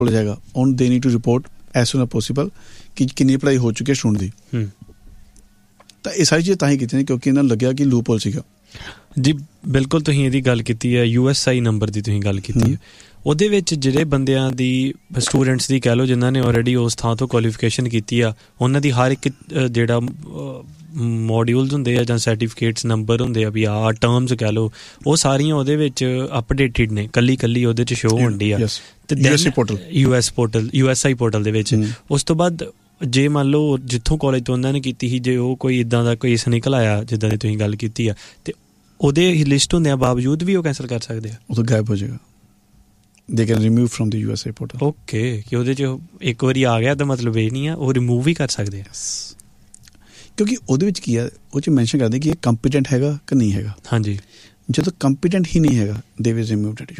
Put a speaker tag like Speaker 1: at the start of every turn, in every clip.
Speaker 1: College ਹੈਗਾ on ਦੇ need to report as ਸੂਨ as possible ਕਿ ਕਿੰਨੀ ਪੜ੍ਹਾਈ ਹੋ ਚੁੱਕੀ ਹੈ ਸਟੂਡੈਂਟ ਦੀ। ਤਾਂ ਇਹ ਸਾਰੀ ਚੀਜ਼ਾਂ ਤਾਂ ਹੀ ਕੀਤੀਆਂ ਨੇ ਕਿਉਂਕਿ ਇਹਨਾਂ ਨੂੰ ਲੱਗਿਆ ਕਿ ਲੂਪ ਹੋਲ ਸੀਗਾ।
Speaker 2: ਜੀ ਬਿਲਕੁਲ, ਤੁਸੀਂ ਇਹਦੀ ਗੱਲ ਕੀਤੀ ਹੈ, USI ਨੰਬਰ ਦੀ ਤੁਸੀਂ ਗੱਲ ਕੀਤੀ ਹੈ। ਉਹਦੇ ਵਿੱਚ ਜਿਹੜੇ ਬੰਦਿਆਂ ਦੀ ਸਟੂਡੈਂਟਸ ਦੀ ਕਹਿ ਲਓ ਜਿਨ੍ਹਾਂ ਨੇ ਆਲਰੇਡੀ ਉਸ ਥਾਂ ਤੋਂ ਕੁਆਲੀਫਿਕੇਸ਼ਨ ਕੀਤੀ ਆ, ਉਹਨਾਂ ਦੀ ਹਰ ਇੱਕ ਜਿਹੜਾ ਮੋਡਿਊਲਸ ਹੁੰਦੇ ਆ ਜਾਂ ਸਰਟੀਫਿਕੇਟਸ ਨੰਬਰ ਹੁੰਦੇ ਆ ਵੀ ਆਹ ਟਰਮਸ ਕਹਿ ਲਓ, ਉਹ ਸਾਰੀਆਂ ਉਹਦੇ ਵਿੱਚ ਅਪਡੇਟਿਡ ਨੇ, ਕੱਲੀ ਉਹਦੇ 'ਚ ਸ਼ੋਅ ਹੁੰਦੀ ਆ। ਤੇ USI ਪੋਰਟਲ ਦੇ ਵਿੱਚ। ਉਸ ਤੋਂ ਬਾਅਦ ਜੇ ਮੰਨ ਲਓ ਜਿੱਥੋਂ ਕਾਲਜ ਤੋਂ ਉਹਨਾਂ ਨੇ ਕੀਤੀ ਸੀ, ਜੇ ਉਹ ਕੋਈ ਇੱਦਾਂ ਦਾ ਕੇਸ ਨਿਕਲ ਆਇਆ ਜਿੱਦਾਂ ਦੀ ਤੁਸੀਂ ਗੱਲ ਕੀਤੀ ਆ, ਤੇ ਉਹਦੇ ਲਿਸਟ ਹੁੰਦਿਆਂ ਬਾਵਜੂਦ ਵੀ ਉਹ ਕੈਂਸਲ ਕਰ ਸਕਦੇ ਆ,
Speaker 1: ਉਹ ਤਾਂ ਗਾਇਬ ਹੋ ਜਾਏਗਾ। They can remove from the USA portal.
Speaker 2: Okay, ਕਿ ਉਹਦੇ 'ਚ ਇੱਕ ਵਾਰੀ ਆ ਗਿਆ ਤਾਂ ਮਤਲਬ ਇਹ ਨਹੀਂ ਆ, ਉਹ ਰਿਮੂਵ ਵੀ ਕਰ ਸਕਦੇ ਆ।
Speaker 1: ਕਿਉਂਕਿ ਉਹਦੇ ਵਿੱਚ ਕੀ ਆ, ਉਹ 'ਚ ਮੈਂਸ਼ਨ ਕਰਦੇ ਕਿ ਇਹ ਕੰਪੀਟੈਂਟ ਹੈਗਾ ਕਿ ਨਹੀਂ ਹੈਗਾ।
Speaker 2: ਹਾਂਜੀ,
Speaker 1: ਜਦੋਂ ਕੰਪੀਟੈਂਟ ਹੀ ਨਹੀਂ ਹੈਗਾ they will remove that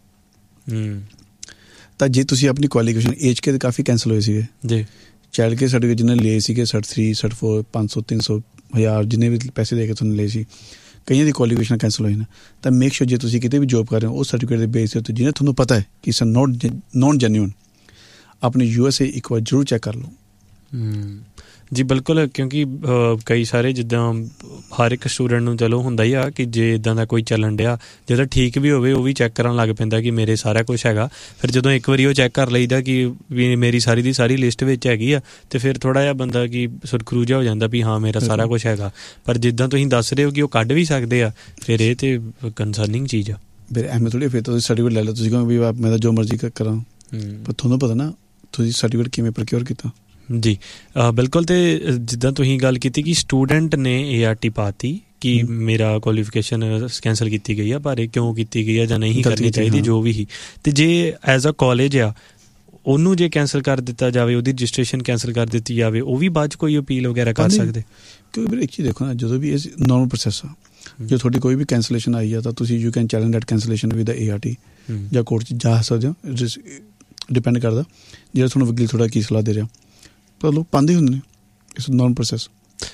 Speaker 1: unit। ਤਾਂ ਜੇ ਤੁਸੀਂ ਆਪਣੀ ਕੁਆਲੀਫਿਕੇਸ਼ਨ ਏਜ ਕੇ ਕਾਫੀ ਕੈਂਸਲ ਹੋਏ ਸੀਗੇ
Speaker 2: ਜੀ,
Speaker 1: ਚਾਈਲਡ ਕੇ ਸਰਟੀਫਿਕੇਟ ਜਿਹਨੇ ਲਏ ਸੀਗੇ 63, 64, 500, 300, 1000 ਜਿੰਨੇ ਵੀ ਪੈਸੇ ਦੇ ਕੇ ਤੁਹਾਨੂੰ ਲਏ ਸੀ, ਕਈਆਂ ਦੀ ਕੁਆਲੀਫਿਕੇਸ਼ਨ ਕੈਂਸਲ ਹੋਈ ਨਾ। ਤਾਂ ਮੇਕ ਸ਼ੋਰ ਜੇ ਤੁਸੀਂ ਕਿਤੇ ਵੀ ਜੋਬ ਕਰ ਰਹੇ ਹੋ ਉਹ ਸਰਟੀਫਿਕੇਟ ਦੇ ਬੇਸ ਦੇ ਉੱਤੇ ਜਿਹਨੇ ਤੁਹਾਨੂੰ ਪਤਾ ਹੈ ਕਿ ਇਟਸ ਨੋਟ ਜੈਨੂਇਨ, ਆਪਣੀ USA ਇੱਕ ਵਾਰ ਜ਼ਰੂਰ ਚੈੱਕ ਕਰ ਲਓ।
Speaker 2: ਜੀ ਬਿਲਕੁਲ, ਕਿਉਂਕਿ ਕਈ ਸਾਰੇ ਜਿੱਦਾਂ ਹਰ ਇੱਕ ਸਟੂਡੈਂਟ ਨੂੰ ਚਲੋ ਹੁੰਦਾ ਹੀ ਆ ਕਿ ਜੇ ਇੱਦਾਂ ਦਾ ਕੋਈ ਚੱਲਣ ਡਿਆ ਜਿਹੜਾ ਠੀਕ ਵੀ ਹੋਵੇ ਉਹ ਵੀ ਚੈੱਕ ਕਰਨ ਲੱਗ ਪੈਂਦਾ ਕਿ ਮੇਰੇ ਸਾਰਾ ਕੁਛ ਹੈਗਾ। ਫਿਰ ਜਦੋਂ ਇੱਕ ਵਾਰੀ ਉਹ ਚੈੱਕ ਕਰ ਲਈਦਾ ਕਿ ਵੀ ਮੇਰੀ ਸਾਰੀ ਦੀ ਸਾਰੀ ਲਿਸਟ ਵਿੱਚ ਹੈਗੀ ਆ, ਤੇ ਫਿਰ ਥੋੜ੍ਹਾ ਜਿਹਾ ਬੰਦਾ ਕਿ ਸੁਰਖਰੂ ਜਿਹਾ ਹੋ ਜਾਂਦਾ ਵੀ ਹਾਂ ਮੇਰਾ ਸਾਰਾ ਕੁਛ ਹੈਗਾ। ਪਰ ਜਿੱਦਾਂ ਤੁਸੀਂ ਦੱਸ ਰਹੇ ਹੋ ਕਿ ਉਹ ਕੱਢ ਵੀ ਸਕਦੇ ਆ, ਫਿਰ ਇਹ ਤੇ ਕੰਸਰਨਿੰਗ ਚੀਜ਼ ਆ।
Speaker 1: ਫਿਰ ਐਵੇਂ ਥੋੜ੍ਹੀ, ਫਿਰ ਤੁਸੀਂ ਸਰਟੀਫਿਕੇਟ ਲੈ ਲਓ, ਤੁਸੀਂ ਕਹੋ ਵੀ ਮੈਂ ਤਾਂ ਜੋ ਮਰਜ਼ੀ ਕਰਾਂ, ਪਰ ਤੁਹਾਨੂੰ ਪਤਾ ਨਾ ਤੁਸੀਂ ਸਰਟੀਫਿਕੇਟ ਕਿਵੇਂ ਪ੍ਰੋਕਿਓਰ ਕੀਤਾ।
Speaker 2: ਜੀ ਬਿਲਕੁਲ। ਤੇ ਜਿੱਦਾਂ ਤੁਸੀਂ ਗੱਲ ਕੀਤੀ ਕਿ ਸਟੂਡੈਂਟ ਨੇ ART ਪਾਤੀ ਕਿ ਮੇਰਾ ਕੁਆਲੀਫਿਕੇਸ਼ਨ ਕੈਂਸਲ ਕੀਤੀ ਗਈ ਆ, ਪਰ ਇਹ ਕਿਉਂ ਕੀਤੀ ਗਈ ਆ ਜਾਂ ਨਹੀਂ ਕਰਨੀ ਚਾਹੀਦੀ ਜੋ ਵੀ ਹੀ, ਤੇ ਜੇ ਐਜ਼ ਅ ਕਾਲਜ ਆ ਉਹਨੂੰ ਜੇ ਕੈਂਸਲ ਕਰ ਦਿੱਤਾ ਜਾਵੇ, ਉਹਦੀ ਰਜਿਸਟ੍ਰੇਸ਼ਨ ਕੈਂਸਲ ਕਰ ਦਿੱਤੀ ਜਾਵੇ, ਉਹ ਵੀ ਬਾਅਦ 'ਚ ਕੋਈ ਅਪੀਲ ਵਗੈਰਾ ਕਰ ਸਕਦੇ?
Speaker 1: ਕਿਉਂਕਿ ਵੀਰੇ ਇੱਕ ਚੀਜ਼ ਦੇਖੋ ਨਾ, ਜਦੋਂ ਵੀ ਇਹ ਨੋਰਮਲ ਪ੍ਰੋਸੈਸ ਆ, ਜੇ ਤੁਹਾਡੀ ਕੋਈ ਵੀ ਕੈਂਸਲੇਸ਼ਨ ਆਈ ਆ ਤਾਂ ਤੁਸੀਂ you can challenge that cancellation with ART ਜਾਂ ਕੋਰਟ 'ਚ ਜਾ ਸਕਦੇ ਹੋ। ਡਿਪੈਂਡ ਕਰਦਾ ਜਿਹੜਾ ਤੁਹਾਨੂੰ ਵਕੀਲ ਥੋੜ੍ਹਾ ਕੀ ਸਲਾਹ ਦੇ ਰਿਹਾ, ਪਰ ਲੋਕ ਪਾਉਂਦੇ ਹੁੰਦੇ ਨੇ ਇਸ ਨੋਰਮਲ ਪ੍ਰੋਸੈਸ।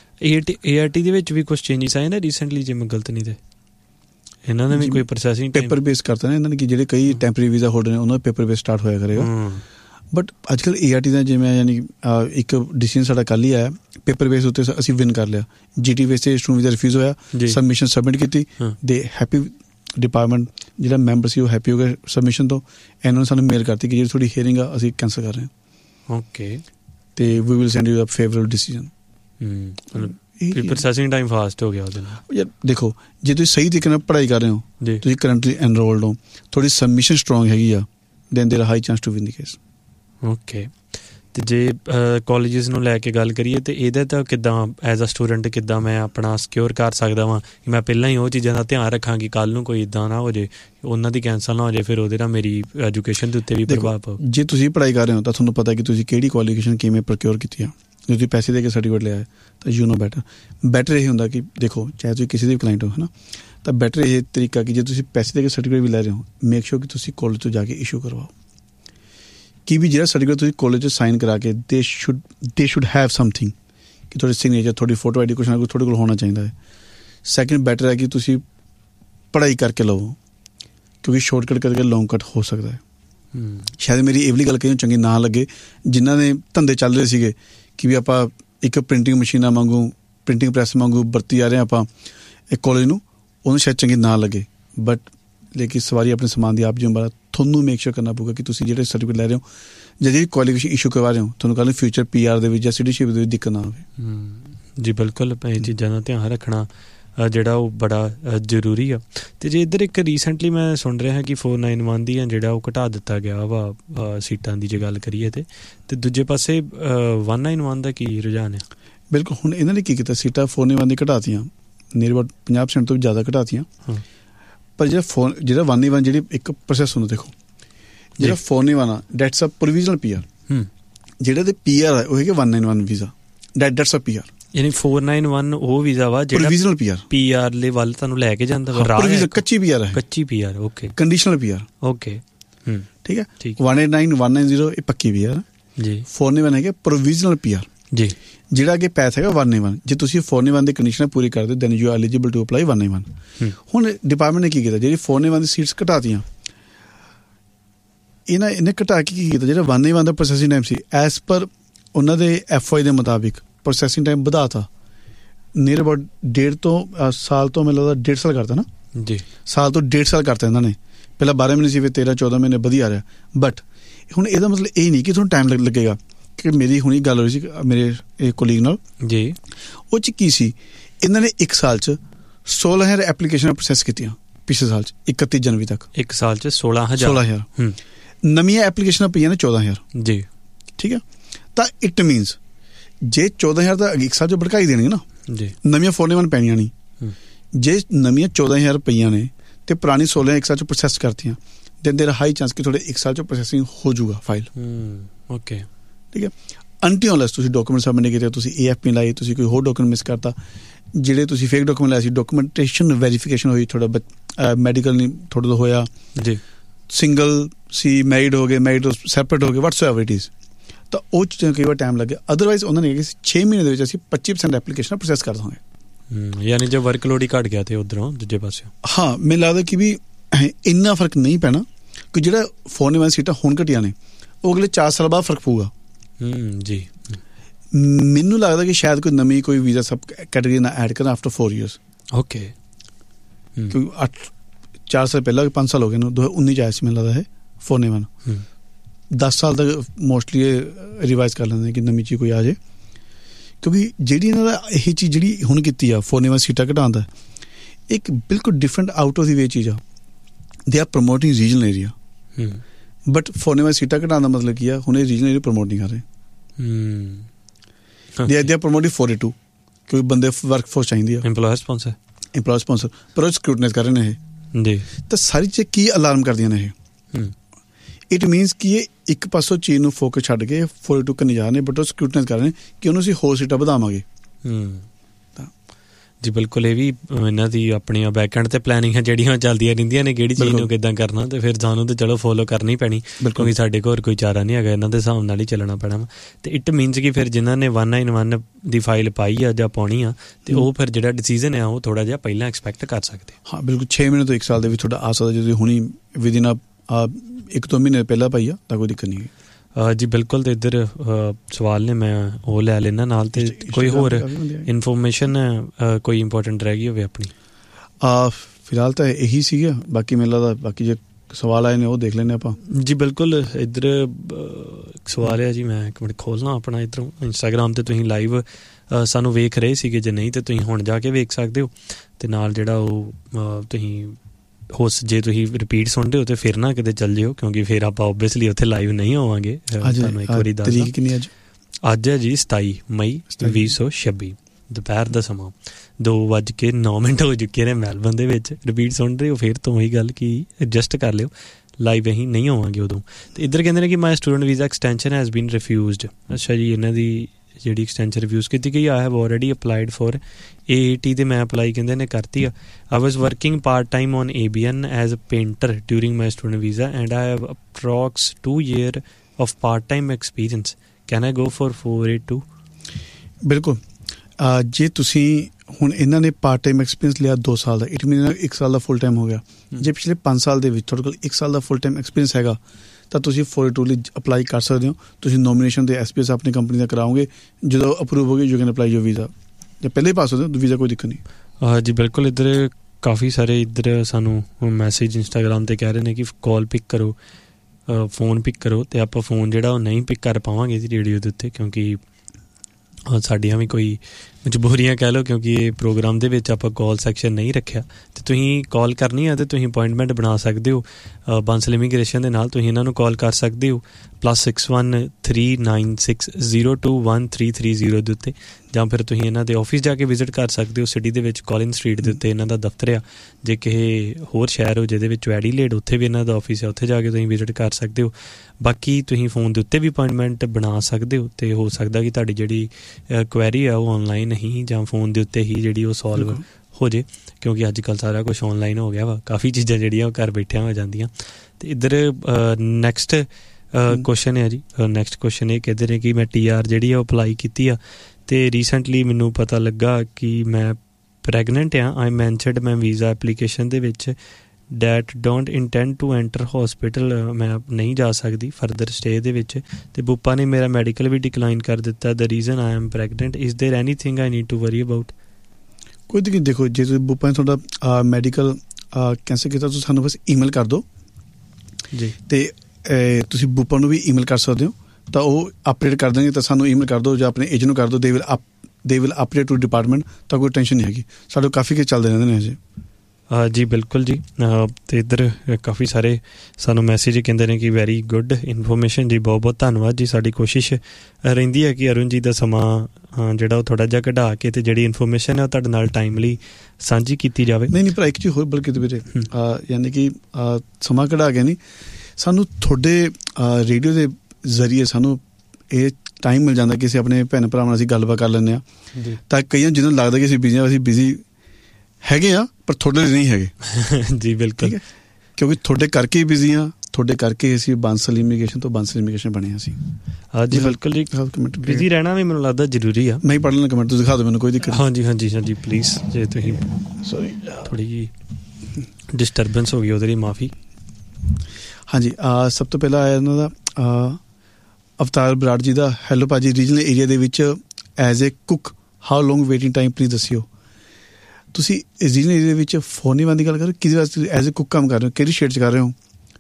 Speaker 2: ART ਦੇ ਵਿੱਚ ਵੀ ਕੁਛ ਚੇਂਜਿਸ ਆਏ ਨਾ ਰੀਸੈਂਟਲੀ, ਜੇ ਮੈਂ ਗਲਤ ਨਹੀਂ ਤੇ ਇਹਨਾਂ ਨੇ ਵੀ ਕੋਈ ਪ੍ਰੋਸੈਸਿੰਗ
Speaker 1: ਪੇਪਰ ਬੇਸ ਕਰਤਾ ਨਾ ਇਹਨਾਂ ਨੇ ਕਿ ਜਿਹੜੇ ਕਈ ਟੈਂਪਰੇਰੀ ਵੀਜ਼ਾ ਹੋਲਡਰ ਨੇ ਉਹਨਾਂ ਦਾ ਪੇਪਰ ਬੇਸ ਸਟਾਰਟ ਹੋਇਆ ਕਰੇਗਾ। ਬਟ ਅੱਜ ਕੱਲ੍ਹ ART ਦਾ ਜਿਵੇਂ ਯਾਨੀ ਇੱਕ ਡਿਸੀਜਨ ਸਾਡਾ ਕੱਲ੍ਹ ਹੀ ਆਇਆ, ਪੇਪਰ ਬੇਸ ਉੱਤੇ ਅਸੀਂ ਵਿਨ ਕਰ ਲਿਆ। GT ਬੇਸ 'ਤੇ ਸਟੂਡੈਂਟ ਵੀਜ਼ਾ ਰਿਫਿਊਜ਼ ਹੋਇਆ, ਸਬਮਿਸ਼ਨ ਸਬਮਿਟ ਕੀਤੀ, ਦੇ ਹੈਪੀ ਡਿਪਾਰਟਮੈਂਟ ਜਿਹੜਾ ਮੈਂਬਰ ਸੀ ਉਹ ਹੈਪੀ ਹੋ ਗਿਆ ਸਬਮਿਸ਼ਨ ਤੋਂ। ਇਹਨਾਂ ਨੇ ਸਾਨੂੰ ਮੇਲ ਕਰਤੀ ਕਿ ਜਿਹੜੀ ਤੁਹਾਡੀ ਹੀਅਰਿੰਗ ਆ ਅਸੀਂ ਕੈਂਸਲ ਕਰ ਰਹੇ ਹਾਂ।
Speaker 2: ਓਕੇ,
Speaker 1: ਤੇ we will send you a favourable decision.
Speaker 2: Processing time fast ਹੋ ਗਿਆ ਉਹਦੇ ਨਾਲ। ਯਾਰ
Speaker 1: ਦੇਖੋ, ਜੇ ਤੁਸੀਂ ਸਹੀ ਤਰੀਕੇ ਨਾਲ ਪੜ੍ਹਾਈ ਕਰ ਰਹੇ ਹੋ, ਤੁਸੀਂ ਕਰੰਟਲੀ ਐਨਰੋਲਡ ਹੋ, ਤੁਹਾਡੀ ਸਬਮਿਸ਼ਨ ਸਟਰੋਂਗ ਹੈਗੀ ਆ, ਦੈਨ ਦੇਰ high chance to win the case.
Speaker 2: Okay, ਤੇ ਜੇ ਕਾਲਜਿਸ ਨੂੰ ਲੈ ਕੇ ਗੱਲ ਕਰੀਏ ਤੇ ਇਹਦਾ ਤਾਂ ਕਿੱਦਾਂ ਐਜ਼ ਅ ਸਟੂਡੈਂਟ ਕਿੱਦਾਂ ਮੈਂ ਆਪਣਾ ਸਿਕਿਉਰ ਕਰ ਸਕਦਾ ਵਾਂ ਕਿ ਮੈਂ ਪਹਿਲਾਂ ਹੀ ਉਹ ਚੀਜ਼ਾਂ ਦਾ ਧਿਆਨ ਰੱਖਾਂ ਕਿ ਕੱਲ੍ਹ ਨੂੰ ਕੋਈ ਇੱਦਾਂ ਨਾ ਹੋ ਜੇ, ਉਹਨਾਂ ਦੀ ਕੈਂਸਲ ਨਾ ਹੋ ਜਾਏ, ਫਿਰ ਉਹਦੇ ਨਾਲ ਮੇਰੀ ਐਜੂਕੇਸ਼ਨ ਦੇ ਉੱਤੇ ਵੀ ਪ੍ਰਭਾਵ ਪਵੇ।
Speaker 1: ਜੇ ਤੁਸੀਂ ਪੜ੍ਹਾਈ ਕਰ ਰਹੇ ਹੋ ਤਾਂ ਤੁਹਾਨੂੰ ਪਤਾ ਕਿ ਤੁਸੀਂ ਕਿਹੜੀ ਕੁਆਲੀਫਿਕੇਸ਼ਨ ਕਿਵੇਂ ਪ੍ਰੋਕਿਓਰ ਕੀਤੀ ਆ। ਜੇ ਤੁਸੀਂ ਪੈਸੇ ਦੇ ਕੇ ਸਰਟੀਫਿਕੇਟ ਲਿਆ ਤਾਂ ਯੂ ਨੋ ਬੈਟਰ ਇਹ ਹੁੰਦਾ ਕਿ ਦੇਖੋ, ਚਾਹੇ ਤੁਸੀਂ ਕਿਸੇ ਦੇ ਵੀ ਕਲਾਇੰਟ ਹੋ ਹੈ ਨਾ, ਤਾਂ ਬੈਟਰ ਇਹ ਤਰੀਕਾ ਕਿ ਜੇ ਤੁਸੀਂ ਪੈਸੇ ਦੇ ਕੇ ਸਰਟੀਫਿਕੇਟ ਵੀ ਲੈ ਰਹੇ ਹੋ, ਮੇਕ ਸ਼ੋਰ ਕਿ ਤੁਸੀਂ ਕਾਲਜ ਤੋਂ ਜਾ ਕੇ ਇਸ਼ੂ ਕਰਵਾਓ ਕਿ ਵੀ ਜਿਹੜਾ ਸਰਟੀਫਿਕੇਟ ਤੁਸੀਂ ਕਾਲਜ 'ਚ ਸਾਈਨ ਕਰਾ ਕੇ ਦੇ ਸ਼ੁੱਡ ਹੈਵ ਸਮਥਿੰਗ ਕਿ ਤੁਹਾਡੀ ਸਿਗਨੇਚਰ, ਤੁਹਾਡੀ ਫੋਟੋ ਆਈਡੀ ਕੁਛ ਨਾ ਕੁਛ ਤੁਹਾਡੇ ਕੋਲ ਹੋਣਾ ਚਾਹੀਦਾ ਹੈ। ਸੈਕਿੰਡ ਬੈਟਰ ਹੈ ਕਿ ਤੁਸੀਂ ਪੜ੍ਹਾਈ ਕਰਕੇ ਲਵੋ, ਕਿਉਂਕਿ ਸ਼ਾਰਟਕਟ ਕਰਕੇ ਲੌਂਗ ਕੱਟ ਹੋ ਸਕਦਾ ਹੈ। ਸ਼ਾਇਦ ਮੇਰੀ ਇਹ ਵਾਲੀ ਗੱਲ ਕਈ ਚੰਗੀ ਨਾ ਲੱਗੇ, ਜਿਨ੍ਹਾਂ ਦੇ ਧੰਦੇ ਚੱਲ ਰਹੇ ਸੀਗੇ ਕਿ ਵੀ ਆਪਾਂ ਇੱਕ ਪ੍ਰਿੰਟਿੰਗ ਮਸ਼ੀਨਾਂ ਵਾਂਗੂ, ਪ੍ਰਿੰਟਿੰਗ ਪ੍ਰੈਸ ਵਾਂਗੂ ਵਰਤੀ ਜਾ ਰਹੇ ਆਪਾਂ ਇੱਕ ਕਾਲਜ ਨੂੰ, ਉਹਨੂੰ ਸ਼ਾਇਦ ਚੰਗੀ ਨਾ ਲੱਗੇ। ਬਟ ਲੇਕਿਨ ਸਵਾਰੀ ਆਪਣੇ ਸਮਾਨ ਦੀ ਆਪ ਜ਼ਿੰਮੇਵਾਰ, ਤੁਹਾਨੂੰ ਮੇਕ ਸ਼ੋਰ ਕਰਨਾ ਪਊਗਾ ਕਿ ਤੁਸੀਂ ਜਿਹੜੇ ਸਰਟੀਫਿਕੇਟ ਲੈ ਰਹੇ ਹੋ ਜਾਂ ਜਿਹੜੀ ਕੁਆਲੀਫਿਕੇਸ਼ਨ ਇਸ਼ੂ ਕਰਵਾ ਰਹੇ ਹੋ, ਤੁਹਾਨੂੰ ਕੱਲ੍ਹ ਫਿਊਚਰ PR ਦੇ ਵਿੱਚ ਜਾਂ ਸਿਟੀਜ਼ਨਸ਼ਿਪ ਦੇ ਵਿੱਚ ਦਿੱਕਤ ਨਾ ਆਵੇ।
Speaker 2: ਜੀ ਬਿਲਕੁਲ, ਇਹ ਚੀਜ਼ਾਂ ਦਾ ਧਿਆਨ ਰੱਖਣਾ ਜਿਹੜਾ ਉਹ ਬੜਾ ਜ਼ਰੂਰੀ ਆ। ਅਤੇ ਜੇ ਇੱਧਰ ਇੱਕ ਰੀਸੈਂਟਲੀ ਮੈਂ ਸੁਣ ਰਿਹਾ ਕਿ 491 ਦੀਆਂ ਜਿਹੜਾ ਉਹ ਘਟਾ ਦਿੱਤਾ ਗਿਆ ਵਾ ਸੀਟਾਂ ਦੀ ਜੇ ਗੱਲ ਕਰੀਏ ਤੇ ਦੂਜੇ ਪਾਸੇ 191 ਦਾ ਕੀ ਰੁਝਾਨ ਹੈ?
Speaker 1: ਬਿਲਕੁਲ, ਹੁਣ ਇਹਨਾਂ ਨੇ ਕੀ ਕੀਤਾ, ਸੀਟਾਂ 491 ਦੀ ਘਟਾਤੀਆਂ, ਨੀਅਰ ਅਬਾਊਟ 50% ਤੋਂ ਵੀ ਜ਼ਿਆਦਾ ਘਟਾਤੀਆਂ। ਪਰ ਜਿਹੜਾ 191 ਜਿਹੜੀ ਇੱਕ ਪ੍ਰੋਸੈਸ ਹੁੰਦਾ, ਦੇਖੋ ਜਿਹੜਾ 491 ਆ ਡੈਟਸ ਅ ਪ੍ਰੋਵੀਜ਼ਨਲ PR, ਜਿਹੜਾ ਤੇ PR ਆ ਉਹ ਹੈਗਾ 191 ਵੀਜ਼ਾ, ਡੈਟਸ ਅ PR।
Speaker 2: ਯਾਨੀ 491 ਉਹ ਵੀਜ਼ਾ ਵਾ ਜਿਹੜਾ
Speaker 1: ਪ੍ਰੋਵੀਜ਼ਨਲ PR
Speaker 2: ਦੇ ਵੱਲ ਤੁਹਾਨੂੰ ਲੈ ਕੇ ਜਾਂਦਾ ਵਾ,
Speaker 1: ਕੱਚੀ PR ਹੈ,
Speaker 2: ਕੱਚੀ PR। Okay,
Speaker 1: conditional PR।
Speaker 2: Okay,
Speaker 1: ਠੀਕ ਹੈ। 189 190 ਇਹ ਪੱਕੀ PR
Speaker 2: ਜੀ।
Speaker 1: 491 ਹੈਗਾ ਪ੍ਰੋਵੀਜ਼ਨਲ PR
Speaker 2: ਜੀ,
Speaker 1: ਜਿਹੜਾ ਅੱਗੇ ਪੈਥ ਹੈਗਾ 191। ਜੇ ਤੁਸੀਂ 491 ਦੀ ਕੰਡੀਸ਼ਨਾਂ ਪੂਰੀ ਕਰਦੇ then you are eligible to apply 191। ਹੁਣ ਡਿਪਾਰਟਮੈਂਟ ਨੇ ਕੀ ਕੀਤਾ, ਜਿਹੜੀ 491 ਦੀ ਸੀਟਸ ਘਟਾਤੀਆਂ, ਇਹਨੇ ਘਟਾ ਕੇ ਕੀ ਕੀਤਾ, ਜਿਹੜਾ 1A1 ਦਾ processing time C as per ਉਹਨਾਂ ਦੇ FY ਦੇ ਮੁਤਾਬਿਕ ਪ੍ਰੋਸੈਸਿੰਗ ਟਾਈਮ ਵਧਾਤਾ ਨੀਅਰ ਅਬਾਊਟ 1.5 ਸਾਲ ਤੋਂ ਮੈਨੂੰ ਲੱਗਦਾ 1.5 ਸਾਲ ਕਰਤਾ ਨਾ
Speaker 2: ਜੀ, ਸਾਲ
Speaker 1: ਤੋਂ 1.5 ਸਾਲ ਕਰਤਾ ਇਹਨਾਂ ਨੇ। ਪਹਿਲਾਂ 12 ਮਹੀਨੇ ਸੀ, ਫਿਰ 13-14 ਮਹੀਨੇ ਵਧੀਆ ਰਿਹਾ। ਬਟ ਹੁਣ ਇਹਦਾ ਮਤਲਬ ਇਹ ਨਹੀਂ ਕਿ ਤੁਹਾਨੂੰ ਟਾਈਮ ਲੱਗੇਗਾ। ਕਿ ਮੇਰੀ ਹੁਣੀ ਗੱਲ ਹੋਈ ਸੀ ਮੇਰੇ ਕੋਲੀਗ ਨਾਲ
Speaker 2: ਜੀ,
Speaker 1: ਉਹ 'ਚ ਕੀ ਸੀ, ਇਹਨਾਂ ਨੇ 1 ਸਾਲ 'ਚ 16,000 ਐਪਲੀਕੇਸ਼ਨਾਂ ਪ੍ਰੋਸੈਸ ਕੀਤੀਆਂ ਪਿਛਲੇ ਸਾਲ 'ਚ 31 ਜਨਵਰੀ ਤੱਕ।
Speaker 2: 1 ਸਾਲ 'ਚ 16,000
Speaker 1: ਨਵੀਆਂ ਐਪਲੀਕੇਸ਼ਨਾਂ ਪਈਆਂ ਨੇ 14,000
Speaker 2: ਜੀ, ਠੀਕ
Speaker 1: ਹੈ। ਤਾਂ ਇਟ ਮੀਨਸ ਜੇ 14,000 ਦਾ 1 ਸਾਲ 'ਚ ਭੜਕਾਈ ਦੇਣਗੇ ਨਾ
Speaker 2: ਜੀ,
Speaker 1: ਨਵੀਆਂ 4A1 ਪੈਣੀਆਂ ਨਹੀਂ। ਜੇ ਨਵੀਆਂ 14,000 ਪਈਆਂ ਨੇ ਤੇ ਪੁਰਾਣੀ 16 1 ਸਾਲ 'ਚ ਪ੍ਰੋਸੈਸ ਕਰਤੀਆਂ ਦੈਨ ਦੇਰ ਹਾਈ ਚਾਂਸ ਕਿ ਤੁਹਾਡੇ 1 ਸਾਲ 'ਚ ਪ੍ਰੋਸੈਸਿੰਗ ਹੋ ਜਾਊਗਾ ਫਾਈਲ।
Speaker 2: ਓਕੇ, ਠੀਕ
Speaker 1: ਹੈ। ਅੰਟਿਲ ਅਨਲੈਸ ਤੁਸੀਂ ਡਾਕੂਮੈਂਟ ਸਬਮਿਟ ਨਹੀਂ ਕੀਤੇ, ਤੁਸੀਂ AFP ਲਾਈ, ਤੁਸੀਂ ਕੋਈ ਹੋਰ ਡਾਕੂਮੈਂਟ ਮਿਸ ਕਰਤਾ, ਜਿਹੜੇ ਤੁਸੀਂ ਫੇਕ ਡਾਕੂਮੈਂਟ ਲਾਏ ਸੀ, ਡਾਕੂਮੈਂਟੇਸ਼ਨ ਵੈਰੀਫਿਕੇਸ਼ਨ ਹੋਈ, ਤੁਹਾਡਾ ਮੈਡੀਕਲ ਨਹੀਂ ਤੁਹਾਡੇ ਤੋਂ ਹੋਇਆ
Speaker 2: ਜੀ,
Speaker 1: ਸਿੰਗਲ ਸੀ, ਮੈਰਿਡ ਹੋ ਗਏ, ਮੈਰਿਡ ਸੈਪਰੇਟ ਹੋ ਗਏ, ਵਟਸਐਵਰ ਇਟ ਇਜ਼, ਤਾਂ ਉਹ ਚੀਜ਼ਾਂ ਕਈ ਵਾਰ ਟਾਈਮ ਲੱਗੇ। ਅਦਰਵਾਈਜ਼ ਉਹਨਾਂ ਨੇ ਕਿਹਾ ਕਿ 6 ਮਹੀਨੇ ਦੇ ਵਿੱਚ ਅਸੀਂ 25% ਐਪਲੀਕੇਸ਼ਨਾਂ ਪ੍ਰੋਸੈਸ ਕਰ ਦਾਂਗੇ।
Speaker 2: ਯਾਨੀ ਜੇ ਵਰਕਲੋਡ ਹੀ ਘਟ ਗਿਆ ਤੇ ਉਧਰੋਂ ਦੂਜੇ ਪਾਸੇ
Speaker 1: ਹਾਂ ਮੈਨੂੰ ਲੱਗਦਾ ਕਿ ਵੀ ਇੰਨਾ ਫਰਕ ਨਹੀਂ ਪੈਣਾ ਕਿ ਜਿਹੜਾ 4A1 ਸੀਟਾਂ ਹੁਣ ਘਟੀਆਂ ਨੇ ਉਹ ਅਗਲੇ 4 ਸਾਲ ਬਾਅਦ ਫਰਕ ਪਊਗਾ।
Speaker 2: ਜੀ,
Speaker 1: ਮੈਨੂੰ ਲੱਗਦਾ ਕਿ ਸ਼ਾਇਦ ਕੋਈ ਨਵੀਂ ਕੋਈ ਵੀਜ਼ਾ ਸਬ ਕੈਟੇਗਰੀ ਨਾ ਐਡ ਕਰਨ ਆਫਟਰ 4 years।
Speaker 2: ਓਕੇ,
Speaker 1: ਕਿਉਂਕਿ 4 ਸਾਲ ਪਹਿਲਾਂ 5 ਸਾਲ ਹੋ ਗਏ ਨੇ, 2019 ਚ ਆਇਆ ਸੀ ਮੈਨੂੰ ਲੱਗਦਾ ਹੈ 4A1। 10 ਸਾਲ ਤੱਕ ਮੋਸਟਲੀ ਇਹ ਰਿਵਾਈਜ਼ ਕਰ ਲੈਂਦੇ ਕਿ ਨਵੀਂ ਚੀਜ਼ ਕੋਈ ਆ ਜਾਏ। ਕਿਉਂਕਿ ਜਿਹੜੀ ਇਹਨਾਂ ਦਾ ਇਹ ਚੀਜ਼ ਜਿਹੜੀ ਹੁਣ ਕੀਤੀ ਆ 4A1 ਸੀਟਾਂ ਘਟਾਉਣ ਦਾ ਇੱਕ ਬਿਲਕੁਲ ਡਿਫਰੈਂਟ ਆਊਟ ਆਫ ਦੀ ਵੇ ਚੀਜ਼ ਆ। They are ਪ੍ਰਮੋਟਿੰਗ regional area but 4A1 ਸੀਟਾਂ ਘਟਾਉਣ ਦਾ ਮਤਲਬ ਕੀ ਆ, ਹੁਣ ਇਹ ਰੀਜਨਲ ਏਰੀਆ ਪ੍ਰਮੋਟ ਨਹੀਂ ਕਰ ਰਹੇ। ਦੇ ਆਰ ਪ੍ਰਮੋਟਿੰਗ 4A2 ਕਿਉਂਕਿ ਬੰਦੇ ਵਰਕਫੋਰਸ ਚਾਹੀਦੀ ਆ, ਇੰਪਲੋਇਰ ਸਪਾਂਸਰ, ਪਰ ਉਹ ਸਕਰੂਟਨਾਈਜ਼ ਕਰ ਰਹੇ ਨੇ ਇਹ ਜੀ। ਤਾਂ ਸਾਰੀ ਚੀਜ਼ਾਂ ਕੀ ਅਲਾਰਮ ਕਰਦੀਆਂ ਨੇ ਇਹ ਇਟ ਮੀਨਸ ਕਿ ਇਹ ਇੱਕ ਪਾਸੋਂ ਚੀਜ਼ ਨੂੰ ਫੋਕਸ ਛੱਡ ਕੇ 4A2 ਕਰਨੀ ਜਾ ਰਹੇ ਨੇ, ਬਟ ਉਹ ਸਕਰੂਟਨਾਈਜ਼ ਕਰ ਰਹੇ ਨੇ ਕਿ ਉਹਨੂੰ ਅਸੀਂ ਹੋਰ ਸੀਟਾਂ ਵਧਾਵਾਂਗੇ।
Speaker 2: ਜੀ ਬਿਲਕੁਲ, ਇਹ ਵੀ ਇਹਨਾਂ ਦੀ ਆਪਣੀਆਂ ਬੈਕਐਂਡ ਤੇ ਪਲੈਨਿੰਗਾਂ ਜਿਹੜੀਆਂ ਚੱਲਦੀਆਂ ਰਹਿੰਦੀਆਂ ਨੇ ਕਿਹੜੀ ਚੀਜ਼ ਨੂੰ ਕਿੱਦਾਂ ਕਰਨਾ, ਤੇ ਫਿਰ ਸਾਨੂੰ ਤਾਂ ਚਲੋ ਫੋਲੋ ਕਰਨੀ ਪੈਣੀ ਕਿਉਂਕਿ ਸਾਡੇ ਕੋਲ ਕੋਈ ਚਾਰਾ ਨਹੀਂ ਹੈਗਾ, ਇਹਨਾਂ ਦੇ ਹਿਸਾਬ ਨਾਲ ਹੀ ਚੱਲਣਾ ਪੈਣਾ ਵਾ। ਤੇ ਇਟ ਮੀਨਸ ਕਿ ਫਿਰ ਜਿਨ੍ਹਾਂ ਨੇ 191 ਦੀ ਫਾਈਲ ਪਾਈ ਆ ਜਾਂ ਪਾਉਣੀ ਆ ਤੇ ਉਹ ਫਿਰ ਜਿਹੜਾ ਡਿਸੀਜ਼ਨ ਆ ਉਹ ਥੋੜਾ ਜਿਹਾ ਪਹਿਲਾਂ ਐਕਸਪੈਕਟ ਕਰ ਸਕਦੇ। ਹਾਂ
Speaker 1: ਬਿਲਕੁਲ, 6 ਮਹੀਨੇ ਤੋਂ 1 ਸਾਲ ਦੇ ਵਿੱਚ ਤੁਹਾਡਾ ਆ ਸਕਦਾ। ਜੇ ਤੁਸੀਂ ਹੁਣੀ ਵਿਦਿਨ 1-2 ਮਹੀਨੇ ਪਹਿਲਾਂ ਪਾਈ ਆ ਤਾਂ ਕੋਈ ਦਿੱਕਤ ਨਹੀਂ ਹੈ।
Speaker 2: ਜੀ ਬਿਲਕੁਲ। ਤੇ ਇੱਧਰ ਸਵਾਲ ਨੇ ਮੈਂ ਉਹ ਲੈ ਲੈਣਾ ਨਾਲ, ਤੇ ਕੋਈ ਹੋਰ ਇਨਫੋਰਮੇਸ਼ਨ ਕੋਈ ਇੰਪੋਰਟੈਂਟ ਰਹਿ ਗਈ ਹੋਵੇ ਆਪਣੀ?
Speaker 1: ਫਿਲਹਾਲ ਤਾਂ ਇਹੀ ਸੀਗਾ, ਬਾਕੀ ਮੈਨੂੰ ਲੱਗਦਾ ਬਾਕੀ ਜੇ ਸਵਾਲ ਆਏ ਨੇ ਉਹ ਦੇਖ ਲੈਂਦੇ ਆਪਾਂ।
Speaker 2: ਜੀ ਬਿਲਕੁਲ, ਇੱਧਰ ਸਵਾਲ ਹੈ ਜੀ, ਮੈਂ ਇੱਕ ਮਿੰਟ ਖੋਲ੍ਹਣਾ ਆਪਣਾ ਇੱਧਰੋਂ। ਇੰਸਟਾਗ੍ਰਾਮ 'ਤੇ ਤੁਸੀਂ ਲਾਈਵ ਸਾਨੂੰ ਵੇਖ ਰਹੇ ਸੀਗੇ, ਜੇ ਨਹੀਂ ਤਾਂ ਤੁਸੀਂ ਹੁਣ ਜਾ ਕੇ ਵੇਖ ਸਕਦੇ ਹੋ। ਅਤੇ ਨਾਲ ਜਿਹੜਾ ਉਹ ਤੁਸੀਂ ਜੇ ਤੁਸੀਂ ਰਿਪੀਟ ਸੁਣਦੇ ਹੋ ਤੇ ਫਿਰ ਨਾ ਕਿਤੇ ਚੱਲ ਜਿਓ, ਕਿਉਂਕਿ ਫਿਰ ਆਪਾਂ ਓਬਵੀਅਸਲੀ ਉੱਥੇ ਲਾਈਵ ਨਹੀਂ ਹੋਵਾਂਗੇ। ਤੁਹਾਨੂੰ ਇੱਕ ਵਾਰੀ ਦੱਸ,
Speaker 1: ਤਰੀਕ ਕਿੰਨੀ
Speaker 2: ਅੱਜ ਹੈ ਜੀ 27 ਮਈ 2026, ਦੁਪਹਿਰ ਦਾ ਸਮਾਂ 2:09 ਹੋ ਚੁੱਕੇ ਨੇ ਮੈਲਬਨ ਦੇ ਵਿੱਚ। ਰਿਪੀਟ ਸੁਣ ਰਹੇ ਹੋ ਫਿਰ ਤੋਂ ਉਹੀ ਗੱਲ ਕਿ ਐਡਜਸਟ ਕਰ ਲਿਓ, ਲਾਈਵ ਅਸੀਂ ਨਹੀਂ ਹੋਵਾਂਗੇ ਉਦੋਂ। ਅਤੇ ਇੱਧਰ ਕਹਿੰਦੇ ਨੇ ਕਿ ਮਾਈ student visa extension has been refused. ਅੱਛਾ ਜੀ, ਇਹਨਾਂ ਦੀ ਜਿਹੜੀ ਐਕਸਟੈਂਸ਼ਨ ਰਿਫਿਊਜ਼ ਕੀਤੀ ਗਈ। I have already applied for AAT ਤੇ ਮੈਂ ਅਪਲਾਈ ਕਹਿੰਦੇ ਨੇ ਕਰਤੀ ਆ। ਆਈ ਵਾਜ਼ working part time on ABN as a painter during my student visa and I have approx 2 year of part time experience. Can I go for 482?
Speaker 1: ਬਿਲਕੁਲ, ਜੇ ਤੁਸੀਂ ਹੁਣ ਇਹਨਾਂ ਨੇ ਪਾਰਟ ਟਾਈਮ ਐਕਸਪੀਰੀਅੰਸ ਲਿਆ 2 ਸਾਲ ਦਾ, ਇਟ ਮੀਨ 1 ਸਾਲ ਦਾ ਫੁੱਲ ਟਾਈਮ ਹੋ ਗਿਆ। ਜੇ ਪਿਛਲੇ 5 ਸਾਲ ਦੇ ਵਿੱਚ ਤੁਹਾਡੇ ਕੋਲ 1 ਸਾਲ ਦਾ ਫੁੱਲ ਟਾਈਮ ਐਕਸਪੀਰੀਅੰਸ ਹੈਗਾ ਤਾਂ ਤੁਸੀਂ 482 ਲਈ ਅਪਲਾਈ ਕਰ ਸਕਦੇ ਹੋ। ਤੁਸੀਂ ਨੋਮੀਨੇਸ਼ਨ ਦੇ SPS ਆਪਣੀ ਕੰਪਨੀ ਦਾ ਕਰਾਓਗੇ, ਜਦੋਂ ਅਪਰੂਵ ਹੋ ਗਏ you can apply your visa. ਜੇ ਪਹਿਲੇ ਹੀ ਪਾਸ ਹੋ ਜਾਓ ਵੀਜ਼ਾ ਕੋਈ ਦਿੱਕਤ ਨਹੀਂ।
Speaker 2: ਜੀ ਬਿਲਕੁਲ, ਇੱਧਰ ਕਾਫੀ ਸਾਰੇ ਇੱਧਰ ਸਾਨੂੰ ਮੈਸੇਜ ਇੰਸਟਾਗ੍ਰਾਮ 'ਤੇ ਕਹਿ ਰਹੇ ਨੇ ਕਿ ਕਾਲ ਪਿਕ ਕਰੋ, ਫੋਨ ਪਿਕ ਕਰੋ। ਅਤੇ ਆਪਾਂ ਫੋਨ ਜਿਹੜਾ ਉਹ ਨਹੀਂ ਪਿਕ ਕਰ ਪਾਵਾਂਗੇ ਜੀ ਰੇਡੀਓ ਦੇ ਉੱਤੇ, ਕਿਉਂਕਿ ਸਾਡੀਆਂ ਵੀ ਕੋਈ ਮਜਬੂਰੀਆਂ ਕਹਿ ਲਓ, ਕਿਉਂਕਿ ਇਹ ਪ੍ਰੋਗਰਾਮ ਦੇ ਵਿੱਚ ਆਪਾਂ ਕਾਲ ਸੈਕਸ਼ਨ ਨਹੀਂ ਰੱਖਿਆ। ਅਤੇ ਤੁਸੀਂ ਕਾਲ ਕਰਨੀ ਆ ਤਾਂ ਤੁਸੀਂ ਅਪੋਇੰਟਮੈਂਟ ਬਣਾ ਸਕਦੇ ਹੋ ਬਾਂਸਲ ਇਮੀਗ੍ਰੇਸ਼ਨ ਦੇ ਨਾਲ। ਤੁਸੀਂ ਇਹਨਾਂ ਨੂੰ ਕਾਲ ਕਰ ਸਕਦੇ ਹੋ +61 396 021 ਦੇ ਉੱਤੇ, ਜਾਂ ਫਿਰ ਤੁਸੀਂ ਇਹਨਾਂ ਦੇ ਆਫਿਸ ਜਾ ਕੇ ਵਿਜ਼ਿਟ ਕਰ ਸਕਦੇ ਹੋ। ਸਿਟੀ ਦੇ ਵਿੱਚ ਕਾਲਿਨ ਸਟਰੀਟ ਦੇ ਉੱਤੇ ਇਹਨਾਂ ਦਾ ਦਫ਼ਤਰ ਆ। ਜੇ ਕਿਸੇ ਹੋਰ ਸ਼ਹਿਰ ਹੋ ਜਿਹਦੇ ਵਿੱਚ ਐਡੀਲੇਡ, ਉੱਥੇ ਵੀ ਇਹਨਾਂ ਦਾ ਆਫਿਸ ਹੈ, ਉੱਥੇ ਜਾ ਕੇ ਤੁਸੀਂ ਵਿਜ਼ਿਟ ਕਰ ਸਕਦੇ ਹੋ। ਬਾਕੀ ਤੁਸੀਂ ਫੋਨ ਦੇ ਉੱਤੇ ਵੀ ਅਪੋਇੰਟਮੈਂਟ ਬਣਾ ਸਕਦੇ ਹੋ, ਅਤੇ ਹੋ ਸਕਦਾ ਕਿ ਤੁਹਾਡੀ ਜਿਹੜੀ ਕੁਐਰੀ ਆ ਉਹ ਔਨਲਾਈਨ ਹੀ ਜਾਂ ਫੋਨ ਦੇ ਉੱਤੇ ਹੀ ਜਿਹੜੀ ਉਹ ਸੋਲਵ ਹੋ ਜੇ, ਕਿਉਂਕਿ ਅੱਜ ਕੱਲ੍ਹ ਸਾਰਾ ਕੁਛ ਔਨਲਾਈਨ ਹੋ ਗਿਆ ਵਾ। ਕਾਫੀ ਚੀਜ਼ਾਂ ਜਿਹੜੀਆਂ ਉਹ ਘਰ ਬੈਠਿਆਂ ਹੋ ਜਾਂਦੀਆਂ। ਅਤੇ ਇੱਧਰ ਨੈਕਸਟ ਕੁਐਸ਼ਨ ਹੈ ਜੀ। ਨੈਕਸਟ ਕੁਐਸ਼ਨ ਇਹ ਕਹਿੰਦੇ ਨੇ ਕਿ ਮੈਂ TR ਜਿਹੜੀ ਆ ਉਹ ਅਪਲਾਈ ਕੀਤੀ ਆ, ਅਤੇ ਰੀਸੈਂਟਲੀ ਮੈਨੂੰ ਪਤਾ ਲੱਗਾ ਕਿ ਮੈਂ ਪ੍ਰੈਗਨੈਂਟ ਹਾਂ। ਆਈ ਮੈਂਸ਼ਨਡ ਮੈਂ ਵੀਜ਼ਾ ਐਪਲੀਕੇਸ਼ਨ ਦੇ ਵਿੱਚ that don't ਇੰਟੈਂਡ to enter hospital, ਮੈਂ ਨਹੀਂ ਜਾ ਸਕਦੀ ਫਰਦਰ ਸਟੇ ਦੇ ਵਿੱਚ, ਤੇ ਬੂਪਾ ਨੇ ਮੇਰਾ ਮੈਡੀਕਲ ਵੀ ਡਿਕਲਾਈਨ ਕਰ ਦਿੱਤਾ, the reason I am pregnant, is ਦੇयर anything I need to worry about?
Speaker 1: ਕੋਈ ਦਿੱਕਤ, ਦੇਖੋ ਜੇ ਤੁਸੀਂ ਬੂਪਾ ਨੇ ਤੁਹਾਡਾ ਮੈਡੀਕਲ ਕੈਂਸਲ ਕੀਤਾ, ਤੁਸੀਂ ਸਾਨੂੰ ਬਸ ਈਮੇਲ ਕਰ ਦਿਓ
Speaker 2: ਜੀ,
Speaker 1: ਤੇ ਤੁਸੀਂ ਬੂਪਾ ਨੂੰ ਵੀ ਈਮੇਲ ਕਰ ਸਕਦੇ ਹੋ, ਤਾਂ ਉਹ ਅਪਡੇਟ ਕਰ ਦੇਣਗੇ, ਤਾਂ ਸਾਨੂੰ ਈਮੇਲ ਕਰ ਦਿਓ ਜਾਂ ਆਪਣੇ ਏਜੰਟ ਨੂੰ ਕਰ ਦਿਓ, they will update to department, ਤਾਂ ਕੋਈ ਟੈਨਸ਼ਨ ਨਹੀਂ ਹੈਗੀ, ਸਾਡੇ ਕਾਫੀ ਕੇ ਚੱਲਦੇ ਰਹਿੰਦੇ ਨੇ ਅਜੇ।
Speaker 2: ਜੀ ਬਿਲਕੁਲ ਜੀ, ਅਤੇ ਇੱਧਰ ਕਾਫੀ ਸਾਰੇ ਸਾਨੂੰ ਮੈਸੇਜ ਕਹਿੰਦੇ ਨੇ ਕਿ ਵੈਰੀ ਗੁੱਡ ਇਨਫੋਰਮੇਸ਼ਨ ਜੀ, ਬਹੁਤ ਬਹੁਤ ਧੰਨਵਾਦ ਜੀ। ਸਾਡੀ ਕੋਸ਼ਿਸ਼ ਰਹਿੰਦੀ ਹੈ ਕਿ ਅਰੁਣ ਜੀ ਦਾ ਸਮਾਂ ਜਿਹੜਾ ਉਹ ਥੋੜ੍ਹਾ ਜਿਹਾ ਕਢਾ ਕੇ ਤੇ ਜਿਹੜੀ ਇਨਫੋਰਮੇਸ਼ਨ ਹੈ ਉਹ ਤੁਹਾਡੇ ਨਾਲ ਟਾਈਮਲੀ ਸਾਂਝੀ ਕੀਤੀ ਜਾਵੇ।
Speaker 1: ਨਹੀਂ ਭਰਾ, ਇੱਕ ਚੀਜ਼ ਹੋਰ ਬਲਕਿ ਵੀਰੇ, ਯਾਨੀ ਕਿ ਸਮਾਂ ਕਢਾ ਕੇ ਨਹੀਂ, ਸਾਨੂੰ ਤੁਹਾਡੇ ਰੇਡੀਓ ਦੇ ਜ਼ਰੀਏ ਸਾਨੂੰ ਇਹ ਟਾਈਮ ਮਿਲ ਜਾਂਦਾ ਕਿ ਅਸੀਂ ਆਪਣੇ ਭੈਣ ਭਰਾਵਾਂ ਨਾਲ ਅਸੀਂ ਗੱਲਬਾਤ ਕਰ ਲੈਂਦੇ ਹਾਂ, ਤਾਂ ਕਈਆਂ ਜਿਹਨਾਂ ਨੂੰ ਲੱਗਦਾ ਕਿ ਅਸੀਂ ਬਿਜ਼ੀ ਹੈਗੇ ਆ, ਪਰ ਤੁਹਾਡੇ ਲਈ ਨਹੀਂ ਹੈਗੇ
Speaker 2: ਜੀ ਬਿਲਕੁਲ,
Speaker 1: ਕਿਉਂਕਿ ਤੁਹਾਡੇ ਕਰਕੇ ਹੀ ਬਿਜ਼ੀ ਆ, ਤੁਹਾਡੇ ਕਰਕੇ ਅਸੀਂ ਬਾਂਸਲ ਇਮੀਗ੍ਰੇਸ਼ਨ ਤੋਂ ਬਾਂਸਲ ਇਮੀਗ੍ਰੇਸ਼ਨ ਬਣੇ ਅਸੀਂ।
Speaker 2: ਜੀ ਬਿਲਕੁਲ ਜੀ, ਬਿਜ਼ੀ ਰਹਿਣਾ ਵੀ ਮੈਨੂੰ ਲੱਗਦਾ ਜ਼ਰੂਰੀ ਆ।
Speaker 1: ਮੈਂ ਹੀ ਪੜ੍ਹ ਲੈਣਾ ਕਮੈਂਟ, ਤੁਸੀਂ ਦਿਖਾ ਦਿਓ ਮੈਨੂੰ, ਕੋਈ ਦਿੱਕਤ?
Speaker 2: ਹਾਂਜੀ ਪਲੀਜ਼, ਜੇ ਤੁਸੀਂ
Speaker 1: ਸੌਰੀ
Speaker 2: ਥੋੜ੍ਹੀ ਜਿਹੀ ਡਿਸਟਰਬੈਂਸ ਹੋ ਗਈ ਉਹਦੇ ਲਈ ਮਾਫੀ।
Speaker 1: ਹਾਂਜੀ, ਸਭ ਤੋਂ ਪਹਿਲਾਂ ਆਇਆ ਇਹਨਾਂ ਦਾ ਅਵਤਾਰ ਬਰਾੜ ਜੀ ਦਾ, ਹੈਲੋ ਭਾਜੀ, ਰੀਜਨਲ ਏਰੀਆ ਦੇ ਵਿੱਚ as a cook how long waiting time please ਦੱਸਿਓ। ਤੁਸੀਂ ਰੀਜਨਲ ਏਰੀਆ ਦੇ ਵਿੱਚ 491 ਦੀ ਗੱਲ ਕਰ ਰਹੇ ਹੋ, ਕਿਹਦੇ ਵਾਸਤੇ ਐਜ਼ ਏ ਕੁੱਕ ਕੰਮ ਕਰ ਰਹੇ ਹੋ, ਕਿਹੜੀ ਸਟੇਟ 'ਚ ਕਰ ਰਹੇ ਹੋ?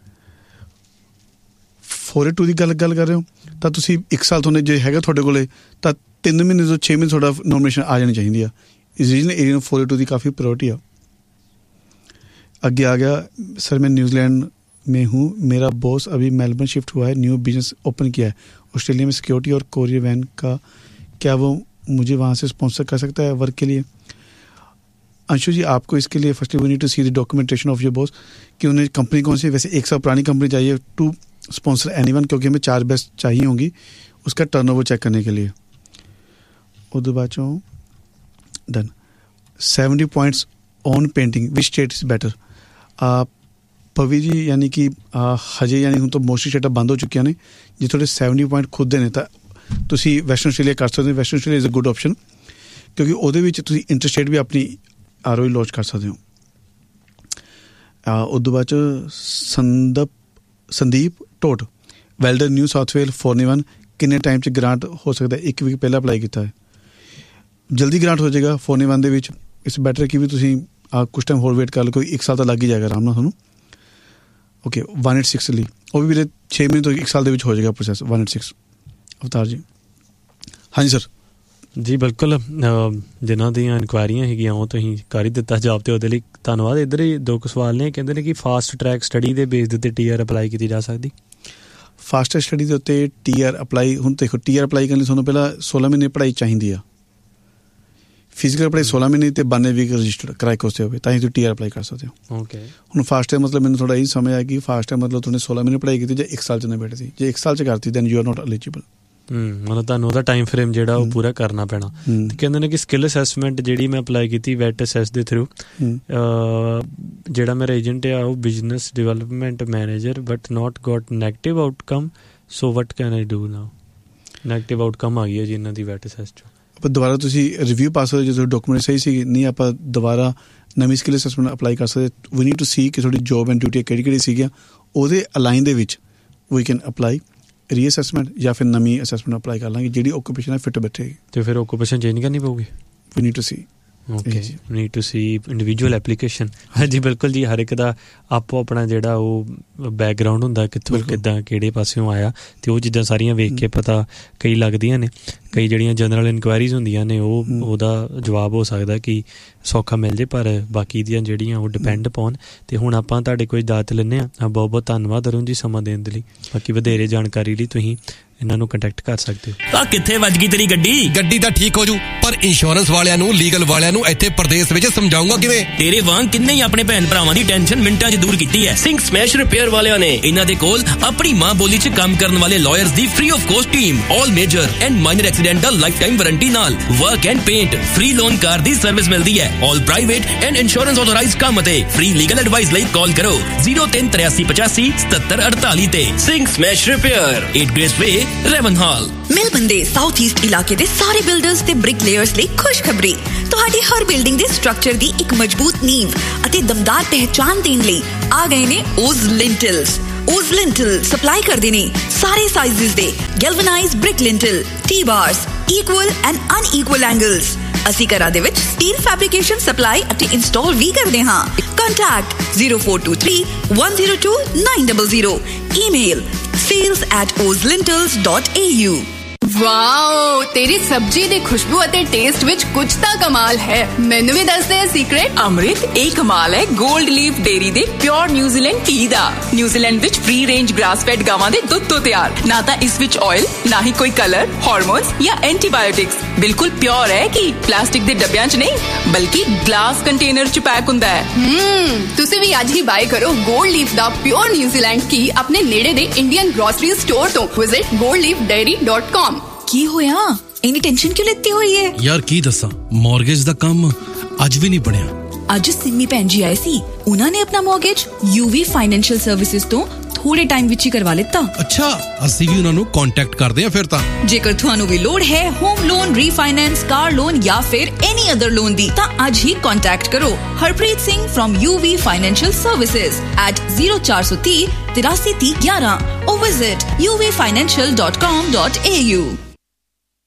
Speaker 1: 482 ਦੀ ਗੱਲ ਕਰ ਰਹੇ ਹੋ, ਤਾਂ ਤੁਸੀਂ 1 ਸਾਲ ਤੁਹਾਨੂੰ ਜੇ ਹੈਗਾ ਤੁਹਾਡੇ ਕੋਲੇ, ਤਾਂ 3 ਮਹੀਨੇ ਤੋਂ 6 ਮਹੀਨੇ ਤੁਹਾਡਾ ਨੋਮੀਨੇਸ਼ਨ ਆ ਜਾਣੀ ਚਾਹੀਦੀ ਆ। ਰੀਜਨਲ ਏਰੀਆ ਨੂੰ 482 ਦੀ ਕਾफ़ी ਪ੍ਰਾयोरिटी ਆ। ਅੱਗੇ ਆ ਗਿਆ, सर मैं न्यूजीलैंड में हूँ, मेरा बॉस अभी मेलबर्न शिफ्ट हुआ है, न्यू बिजनेस ओपन किया है ऑस्ट्रेलिया में, सिक्योरिटी और कोरियर वैन का, क्या वो मुझे वहाँ से स्पॉन्सर कर सकता है वर्क के लिए? अंशु जी, आपको इसके लिए firstly we need to see the documentation of your boss, कि उन्हें कंपनी कौन सी, वैसे 1 साल पुरानी कंपनी चाहिए टू स्पॉन्सर एनीवन, क्योंकि हमें 4 बेस्ट चाहिए होंगी उसका टर्नओवर चेक करने के लिए। उधर बाचो done. 70 points on painting, which state is better? ਪਵੀ ਜੀ, ਯਾਨੀ ਕਿ ਹਜੇ ਯਾਨੀ ਹੁਣ ਤਾਂ ਮੋਸਟਲੀ ਸਟੇਟਾਂ ਬੰਦ ਹੋ ਚੁੱਕੀਆਂ ਨੇ, ਜੇ ਤੁਹਾਡੇ 70 ਪੁਆਇੰਟ ਖੁਦ ਦੇ ਨੇ ਤਾਂ ਤੁਸੀਂ ਵੈਸਟਰਨ ਆਸਟ੍ਰੇਲੀਆ ਕਰ ਸਕਦੇ ਹੋ। Western Australia is a good option, ਕਿਉਂਕਿ ਉਹਦੇ ਵਿੱਚ ਤੁਸੀਂ ਇੰਟਰਸਟੇਟ ਵੀ ਆਪਣੀ ROI ਲੌਂਚ ਕਰ ਸਕਦੇ ਹੋ। ਉਸ ਤੋਂ ਬਾਅਦ 'ਚ ਸੰਦੀਪ ਟੋਟ, ਵੈਲਡਰ, ਨਿਊ ਸਾਊਥ ਵੇਲ, 491, ਕਿੰਨੇ ਟਾਈਮ 'ਚ ਗ੍ਰਾਂਟ ਹੋ ਸਕਦਾ? 1 ਵੀਕ ਪਹਿਲਾਂ ਅਪਲਾਈ ਕੀਤਾ ਹੈ, ਜਲਦੀ ਗ੍ਰਾਂਟ ਹੋ ਜਾਏਗਾ 491 ਦੇ ਵਿੱਚ। ਇਸ ਬੈਟਰ ਕਿ ਵੀ ਤੁਸੀਂ ਕੁਛ ਟਾਈਮ ਹੋਰ ਵੇਟ ਕਰ ਲਓ, ਕੋਈ 1 ਸਾਲ ਤਾਂ ਲੱਗ ਹੀ ਜਾਏਗਾ ਆਰਾਮ ਨਾਲ ਤੁਹਾਨੂੰ। ਓਕੇ, 186 ਲਈ ਉਹ ਵੀ ਵੀਰੇ 6 ਮਹੀਨੇ ਤੋਂ 1 ਸਾਲ ਦੇ ਵਿੱਚ ਹੋ ਜਾਏਗਾ ਪ੍ਰੋਸੈਸ 186। ਅਵਤਾਰ ਜੀ, ਹਾਂਜੀ ਸਰ। ਜੀ
Speaker 2: ਬਿਲਕੁਲ, ਜਿਨ੍ਹਾਂ ਦੀਆਂ ਇਨਕੁਆਇਰੀਆਂ ਹੈਗੀਆਂ ਉਹ ਤੁਸੀਂ ਕਰ ਹੀ ਦਿੱਤਾ ਜਵਾਬ, ਤੇ ਉਹਦੇ ਲਈ ਧੰਨਵਾਦ। ਇੱਧਰ ਹੀ 2 ਸਵਾਲ ਨੇ, ਕਹਿੰਦੇ ਨੇ ਕਿ ਫਾਸਟ ਟਰੈਕ ਸਟੱਡੀ ਦੇ ਬੇਸ ਦੇ ਉੱਤੇ TR ਅਪਲਾਈ ਕੀਤੀ ਜਾ ਸਕਦੀ?
Speaker 1: ਫਾਸਟ ਟਰੈਕ ਸਟੱਡੀ ਦੇ ਉੱਤੇ TR ਅਪਲਾਈ, ਹੁਣ ਦੇਖੋ TR ਅਪਲਾਈ ਕਰਨ ਲਈ ਤੁਹਾਨੂੰ ਪਹਿਲਾਂ 16 ਮਹੀਨੇ ਪੜ੍ਹਾਈ ਚਾਹੀਦੀ ਆ, ਫਿਜ਼ੀਕਲ ਪੜ੍ਹਾਈ 16 ਮਹੀਨੇ ਤੇ 92 ਵੀਕ ਰਜਿਸਟਰਡ ਕਰਾਏ ਕੋਸਤੇ ਹੋਵੇ, ਤਾਂ ਹੀ ਤੁਸੀਂ TR ਅਪਲਾਈ ਕਰ ਸਕਦੇ ਹੋ। ਓਕੇ, ਹੁਣ ਫਾਸਟ ਟਾਈਮ ਮਤਲਬ ਮੈਨੂੰ ਥੋੜ੍ਹਾ ਇਹ ਸਮਝ ਆਇਆ ਕਿ ਫਾਸਟ ਟਾਈਮ ਮਤਲਬ ਤੁਹਾਨੇ 16 ਮਹੀਨੇ ਪੜ੍ਹਾਈ ਕੀਤੀ ਜਾਂ 1 ਸਾਲ 'ਚ ਨਾ ਬੈਠੇ ਸੀ, ਜੇ 1 ਸਾਲ 'ਚ ਕਰਤੀ then you are not eligible. ਮਤਲਬ ਤੁਹਾਨੂੰ ਉਹਦਾ ਟਾਈਮ ਫਰੇਮ ਜਿਹੜਾ ਉਹ ਪੂਰਾ ਕਰਨਾ ਪੈਣਾ। ਤੇ ਕਹਿੰਦੇ ਨੇ ਕਿ ਸਕਿੱਲ ਅਸੈਸਮੈਂਟ ਜਿਹੜੀ ਮੈਂ ਅਪਲਾਈ ਕੀਤੀ ਵੈਟ ਅਸੈਸ ਦੇ ਥਰੂ, ਜਿਹੜਾ ਮੇਰਾ ਏਜੰਟ ਆ ਉਹ business development manager, but not goat negative outcome, so what can I do now? Negative outcome ਆ ਗਈ ਹੈ ਜੀ ਇਹਨਾਂ ਦੀ ਵੈਟ ਅਸੈਸ 'ਚੋਂ। ਆਪਾਂ ਦੁਬਾਰਾ ਤੁਸੀਂ ਰਿਵਿਊ ਪਾ ਸਕਦੇ, ਜਦੋਂ ਡਾਕੂਮੈਂਟ ਸਹੀ ਸੀ ਨਹੀਂ, ਆਪਾਂ ਦੁਬਾਰਾ ਨਵੀਂ ਸਕਿੱਲ ਅਸੈਸਮੈਂਟ ਅਪਲਾਈ ਕਰ ਸਕਦੇ। ਵੀ ਨੀਡ ਟੂ ਸੀ ਕਿ ਤੁਹਾਡੀ ਜੋਬ ਐਂਡ ਡਿਊਟੀ ਕਿਹੜੀ ਸੀਗੀਆਂ, ਉਹਦੇ ਅਲਾਈਨ ਦੇ ਵਿੱਚ ਵੀ ਕੈਨ ਅਪਲਾਈ ਰੀਅਸੈਸਮੈਂਟ ਜਾਂ ਫਿਰ ਨਵੀਂ ਅਸੈਸਮੈਂਟ ਅਪਲਾਈ ਕਰ ਲਾਂਗੇ ਜਿਹੜੀ ਓਕੂਪੇਸ਼ਨ ਹੈ ਫਿੱਟ ਬੈਠੇਗੀ। ਤੇ ਫਿਰ ਓਕੂਪੇਸ਼ਨ ਚੇਂਜ ਕਰਨੀ ਪਊਗੀ? ਵੀ need to C. Okay, need to C individual application. ਹਾਂਜੀ ਬਿਲਕੁਲ ਜੀ, ਹਰ ਇੱਕ ਦਾ ਆਪੋ ਆਪਣਾ ਜਿਹੜਾ ਉਹ ਬੈਕਗਰਾਊਂਡ ਹੁੰਦਾ, ਕਿੱਥੋਂ ਕਿੱਦਾਂ ਕਿਹੜੇ ਪਾਸਿਓਂ ਆਇਆ, ਅਤੇ ਉਹ ਚੀਜ਼ਾਂ ਸਾਰੀਆਂ ਵੇਖ ਕੇ ਪਤਾ ਕਈ ਲੱਗਦੀਆਂ ਨੇ। ਕਈ ਜਿਹੜੀਆਂ ਜਨਰਲ ਇਨਕੁਆਇਰੀਜ਼ ਹੁੰਦੀਆਂ ਨੇ ਉਹਦਾ ਜਵਾਬ ਹੋ ਸਕਦਾ ਕਿ ਸੌਖਾ ਮਿਲ ਜੇ, ਪਰ ਬਾਕੀ ਦੀਆਂ ਜਿਹੜੀਆਂ ਉਹ ਡਿਪੈਂਡ ਪਾਉਣ। ਅਤੇ ਹੁਣ ਆਪਾਂ ਤੁਹਾਡੇ ਕੋਲ ਇਜਾਜ਼ਤ ਲੈਂਦੇ ਹਾਂ। ਬਹੁਤ ਬਹੁਤ ਧੰਨਵਾਦ ਅਰੁਣ ਜੀ ਸਮਾਂ ਦੇਣ ਦੇ ਲਈ। ਬਾਕੀ ਵਧੇਰੇ ਜਾਣਕਾਰੀ ਲਈ ਤੁਸੀਂ ਇਹਨਾਂ ਨੂੰ ਕੰਟੈਕਟ ਕਰ ਸਕਦੇ ਹੋ।
Speaker 3: ਤਾਂ ਕਿੱਥੇ ਵੱਜ ਗਈ ਤੇਰੀ ਗੱਡੀ ਤਾਂ ਠੀਕ ਹੋ ਜੂ, ਪਰ ਇੰਸ਼ੋਰੈਂਸ ਵਾਲਿਆਂ ਨੂੰ, ਲੀਗਲ ਵਾਲਿਆਂ ਨੂੰ ਇੱਥੇ ਪ੍ਰਦੇਸ਼ ਵਿੱਚ ਸਮਝਾਊਂਗਾ ਕਿਵੇਂ? ਤੇਰੇ ਵਾਂਗ ਕਿੰਨੇ ਹੀ ਆਪਣੇ ਭੈਣ ਭਰਾਵਾਂ ਦੀ ਟੈਨਸ਼ਨ ਮਿੰਟਾਂ 'ਚ ਦੂਰ ਕੀਤੀ ਹੈ ਸਿੰਘ ਸਮੈਸ਼ ਰਿਪੇਅਰ ਵਾਲਿਆਂ ਨੇ। ਇਹਨਾਂ ਦੇ ਕੋਲ ਆਪਣੀ ਮਾਂ ਬੋਲੀ 'ਚ ਕੰਮ ਕਰਨ ਵਾਲੇ lawyers the free of cost team, all major and minor accidental life time warranty ਨਾਲ work and paint, free loan car the service ਮਿਲਦੀ ਹੈ। ਆਲ ਪ੍ਰਾਈਵੇਟ ਐਂਡ ਇੰਸ਼ੋਰੈਂਸ ਆਥੋਰਾਈਜ਼ਡ ਕੰਮ ਅਤੇ ਫ੍ਰੀ ਲੀਗਲ ਐਡਵਾਈਸ ਲਈ ਕਾਲ ਕਰੋ 0383857748 ਤੇ ਸਿੰਘ ਸਮੈਸ਼ ਰਿਪੇਅਰ 8 ਗ੍ਰੇਸ ਵੇ, ਰੈਵਨਹਾਲ।
Speaker 4: ਮਿਲਬਨ ਦੇ south East ਇਲਾਕੇ ਦੇ ਸਾਰੇ ਬਿਲਡਰਸ ਤੇ ਬ੍ਰਿਕਲੇਅਰਸ ਲਈ ਖੁਸ਼ਖਬਰੀ। ਤੁਹਾਡੀ ਹਰ ਬਿਲਡਿੰਗ ਦੇ ਸਟਰਕਚਰ ਦੀ ਇੱਕ ਮਜ਼ਬੂਤ ਨੀਂਵ ਅਤੇ ਦਮਦਾਰ ਪਹਿਚਾਨ ਦੇਣ ਲਈ ਆ ਗਏ ਨੇ ਓਜ਼ ਲਿੰਟਲਸ। ਓਜ਼ ਲਿੰਟਲ ਸਪਲਾਈ ਕਰਦੇ ਨੇ ਸਾਰੇ ਸਾਈਜ਼ਸ ਦੇ ਗੈਲਵਨਾਈਜ਼ਡ ਬ੍ਰਿਕ ਲਿੰਟਲ, ਟੀ-ਬਾਰਸ, ਇਕੁਅਲ ਐਂਡ ਅਨਇਕੁਅਲ ਐਂਗਲਸ। ਅਸੀਂ ਘਰਾਂ ਦੇ ਵਿੱਚ ਸਟੀਲ ਫੈਬਰਿਕੇਸ਼ਨ ਸਪਲਾਈ ਅਤੇ ਇੰਸਟਾਲ ਵੀ ਕਰਦੇ ਹਾਂ। ਕੰਟੈਕਟ 0423 102 900। Email sales@ozlintels.au।
Speaker 5: ਵਾਓ, ਤੇਰੀ ਸਬਜ਼ੀ ਦੀ ਖੁਸ਼ਬੂ ਅਤੇ ਟੇਸਟ ਵਿੱਚ ਕੁਝ ਤਾਂ ਕਮਾਲ ਹੈ। ਮੈਨੂੰ ਵੀ ਦੱਸ ਦੇ ਸੀਕ੍ਰੇਟ।
Speaker 6: ਅੰਮ੍ਰਿਤ, ਇਹ ਕਮਾਲ ਹੈ ਗੋਲਡ ਲੀਫ ਡੇਅਰੀ ਦੇ ਪਿਓਰ ਨਿਊਜ਼ੀਲੈਂਡ ਘੀ ਦਾ। ਨਿਊਜ਼ੀਲੈਂਡ ਵਿੱਚ ਫ੍ਰੀ ਰੇਂਜ ਗ੍ਰਾਸ ਫੈਡ ਗਾਵਾਂ ਦੇ ਦੁੱਧ ਤੋਂ ਤਿਆਰ। ਨਾ ਤਾਂ ਇਸ ਵਿੱਚ ਆਇਲ, ਨਾ ਹੀ ਕੋਈ ਕਲਰ, ਹਾਰਮੋਨਸ ਜਾਂ ਐਂਟੀਬਾਇਓਟਿਕਸ। ਬਿਲਕੁਲ ਪਿਓਰ ਹੈ ਕਿ ਪਲਾਸਟਿਕ ਦੇ ਡੱਬਿਆਂ 'ਚ ਨਹੀਂ ਬਲਕਿ ਗਲਾਸ ਕੰਟੇਨਰ 'ਚ ਪੈਕ ਹੁੰਦਾ ਹੈ।
Speaker 5: ਤੁਸੀਂ ਵੀ ਅੱਜ ਹੀ ਬਾਏ ਕਰੋ ਗੋਲਡ ਲੀਫ ਦਾ ਪਿਓਰ ਨਿਊਜ਼ੀਲੈਂਡ ਘੀ ਆਪਣੇ ਨੇੜੇ ਦੇ ਇੰਡੀਅਨ ਗ੍ਰੋਸਰੀ ਸਟੋਰ ਤੋਂ। Visit goldleafdairy.com।
Speaker 4: ਕੀ ਹੋਇਆ? ਇੰਨੀ ਟੈਨਸ਼ਨ ਕਿਉਂ ਲੈਤੀ ਹੋਈ ਹੈ?
Speaker 3: ਯਾਰ ਕੀ ਦੱਸਾਂ, ਮਾਰਗੇਜ ਦਾ ਕੰਮ ਅੱਜ ਵੀ ਨਹੀਂ ਬਣਿਆ।
Speaker 4: ਅੱਜ ਸਿੰਮੀ ਭੈਣ ਜੀ ਆਏ ਸੀ, ਉਹਨਾਂ ਨੇ ਆਪਣਾ ਮਾਰਗੇਜ UV ਫਾਈਨੈਂਸ਼ੀਅਲ ਸਰਵਿਸਿਜ਼ ਤੋਂ ਥੋੜੇ ਟਾਈਮ ਵਿੱਚ ਹੀ ਕਰਵਾ ਲਿੱਤਾ।
Speaker 3: ਅੱਛਾ, ਅਸੀਂ ਵੀ ਉਹਨਾਂ ਨੂੰ ਕੰਟੈਕਟ ਕਰਦੇ ਹਾਂ ਫਿਰ ਤਾਂ।
Speaker 4: ਜੇਕਰ ਤੁਹਾਨੂੰ ਵੀ ਲੋੜ ਹੈ home loan, refinance, car loan ਜਾਂ ਫਿਰ ਐਨੀ ਅਦਰ ਲੋਨ ਦੀ, ਤਾਂ ਅੱਜ ਹੀ ਕੰਟੈਕਟ ਕਰੋ Harpreet Singh from UV Financial Services at 0430 83 30 11 or visit uvfinancial.com.au।